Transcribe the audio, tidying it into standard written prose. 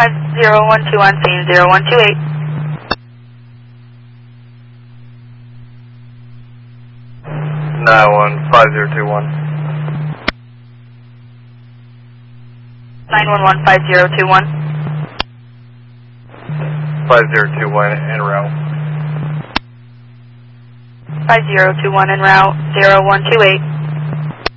5012 on scene, 0128. Nine one 5021. 911 5021. 5021 en route. 5021 en route, 0128.